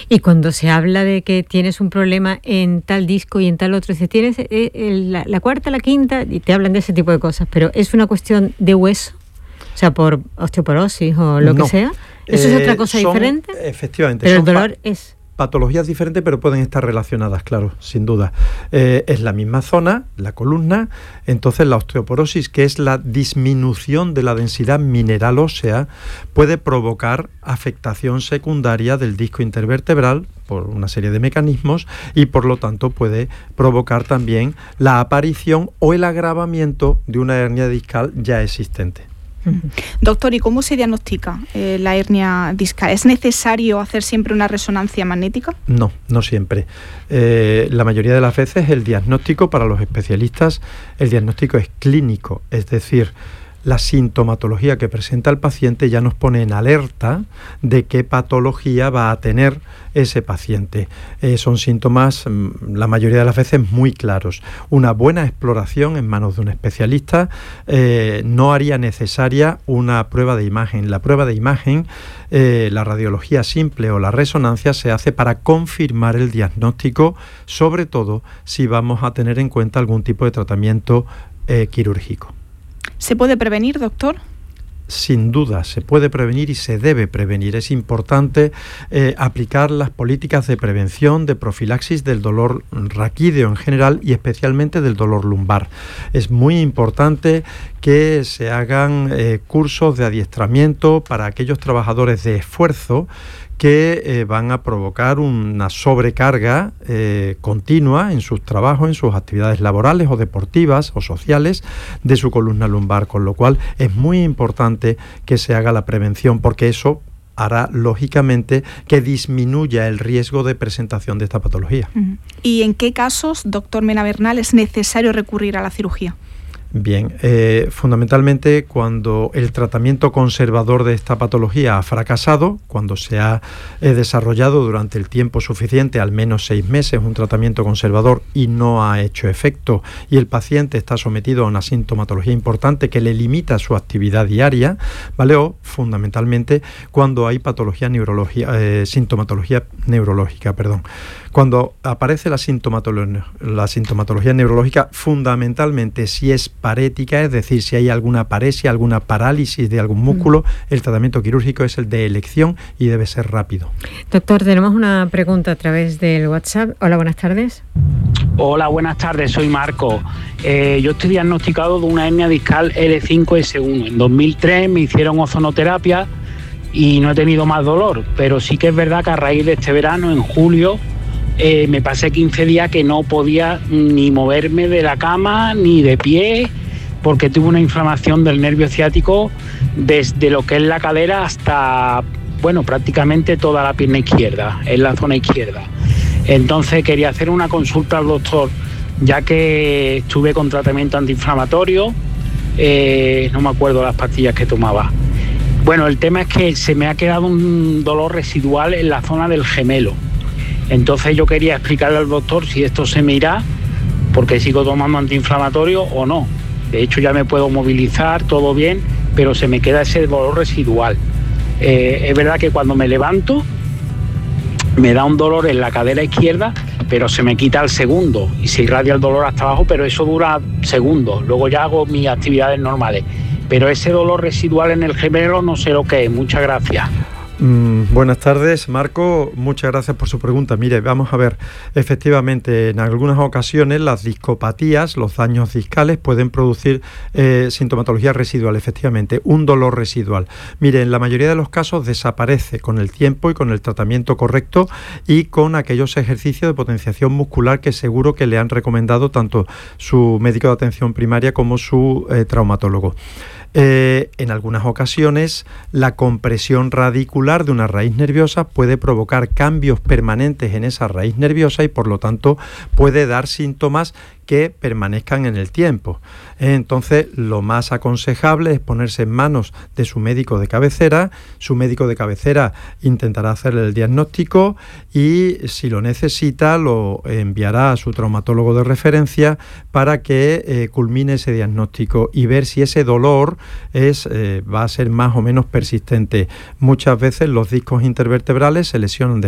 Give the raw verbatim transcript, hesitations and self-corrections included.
Y cuando se habla de que tienes un problema en tal disco y en tal otro, si tienes eh, el, la, la cuarta, la quinta, y te hablan de ese tipo de cosas, pero ¿es una cuestión de hueso? O sea, por osteoporosis o lo no. que sea. ¿Eso eh, es otra cosa son, diferente? Efectivamente. Pero el dolor es... patologías diferentes, pero pueden estar relacionadas, claro, sin duda. Eh, es la misma zona, la columna. Entonces la osteoporosis, que es la disminución de la densidad mineral ósea, puede provocar afectación secundaria del disco intervertebral por una serie de mecanismos y por lo tanto puede provocar también la aparición o el agravamiento de una hernia discal ya existente. Doctor, ¿y cómo se diagnostica eh, la hernia discal? ¿Es necesario hacer siempre una resonancia magnética? No, no siempre. Eh, la mayoría de las veces el diagnóstico para los especialistas, el diagnóstico es clínico, es decir, la sintomatología que presenta el paciente ya nos pone en alerta de qué patología va a tener ese paciente. Eh, son síntomas, la mayoría de las veces, muy claros. Una buena exploración en manos de un especialista eh, no haría necesaria una prueba de imagen. La prueba de imagen, eh, la radiología simple o la resonancia, se hace para confirmar el diagnóstico, sobre todo si vamos a tener en cuenta algún tipo de tratamiento eh, quirúrgico. ¿Se puede prevenir, doctor? Sin duda, se puede prevenir y se debe prevenir. Es importante eh, aplicar las políticas de prevención, de profilaxis del dolor raquídeo en general y especialmente del dolor lumbar. Es muy importante que se hagan eh, cursos de adiestramiento para aquellos trabajadores de esfuerzo que eh, van a provocar una sobrecarga eh, continua en sus trabajos, en sus actividades laborales o deportivas o sociales de su columna lumbar, con lo cual es muy importante que se haga la prevención, porque eso hará, lógicamente, que disminuya el riesgo de presentación de esta patología. ¿Y en qué casos, doctor Mena Bernal, es necesario recurrir a la cirugía? Bien, eh, fundamentalmente cuando el tratamiento conservador de esta patología ha fracasado, cuando se ha eh, desarrollado durante el tiempo suficiente, al menos seis meses, un tratamiento conservador y no ha hecho efecto y el paciente está sometido a una sintomatología importante que le limita su actividad diaria, ¿vale? O fundamentalmente cuando hay patología neurológica, eh, sintomatología neurológica, perdón. Cuando aparece la sintomatología, la sintomatología neurológica, fundamentalmente si es parética, es decir, si hay alguna paresia, alguna parálisis de algún músculo, mm. el tratamiento quirúrgico es el de elección y debe ser rápido. Doctor, tenemos una pregunta a través del WhatsApp. Hola, buenas tardes. Hola, buenas tardes, soy Marco. Eh, yo estoy diagnosticado de una hernia discal L cinco S uno. En dos mil tres me hicieron ozonoterapia y no he tenido más dolor, pero sí que es verdad que a raíz de este verano, en julio, Eh, me pasé quince días que no podía ni moverme de la cama ni de pie porque tuve una inflamación del nervio ciático desde lo que es la cadera hasta, bueno, prácticamente toda la pierna izquierda, en la zona izquierda. Entonces quería hacer una consulta al doctor, ya que estuve con tratamiento antiinflamatorio, eh, no me acuerdo las pastillas que tomaba. Bueno, el tema es que se me ha quedado un dolor residual en la zona del gemelo. Entonces yo quería explicarle al doctor si esto se me irá porque sigo tomando antiinflamatorio o no. De hecho ya me puedo movilizar, todo bien, pero se me queda ese dolor residual. Eh, es verdad que cuando me levanto me da un dolor en la cadera izquierda, pero se me quita al segundo y se irradia el dolor hasta abajo, pero eso dura segundos. Luego ya hago mis actividades normales. Pero ese dolor residual en el gemelo no sé lo que es. Muchas gracias. Mm, buenas tardes, Marco, muchas gracias por su pregunta. Mire, vamos a ver, efectivamente, en algunas ocasiones las discopatías, los daños discales, pueden producir eh, sintomatología residual, efectivamente, un dolor residual. Mire, en la mayoría de los casos desaparece con el tiempo y con el tratamiento correcto y con aquellos ejercicios de potenciación muscular que seguro que le han recomendado tanto su médico de atención primaria como su eh, traumatólogo. Eh, en algunas ocasiones la compresión radicular de una raíz nerviosa puede provocar cambios permanentes en esa raíz nerviosa y por lo tanto puede dar síntomas que permanezcan en el tiempo. Entonces, lo más aconsejable es ponerse en manos de su médico de cabecera. Su médico de cabecera intentará hacerle el diagnóstico y, si lo necesita, lo enviará a su traumatólogo de referencia para que eh, culmine ese diagnóstico y ver si ese dolor es, eh, va a ser más o menos persistente. Muchas veces los discos intervertebrales se lesionan de